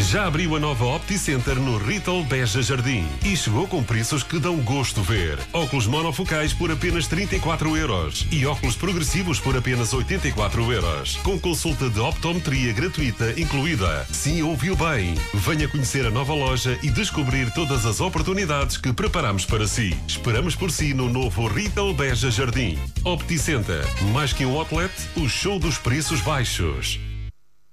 Já abriu a nova OptiCenter no Retail Beja Jardim e chegou com preços que dão gosto ver. Óculos monofocais por apenas 34€ e óculos progressivos por apenas 84€. Com consulta de optometria gratuita incluída. Sim, ouviu bem. Venha conhecer a nova loja e descobrir todas as oportunidades que preparamos para si. Esperamos por si no novo Retail Beja Jardim. OptiCenter, mais que um outlet, o show dos preços baixos.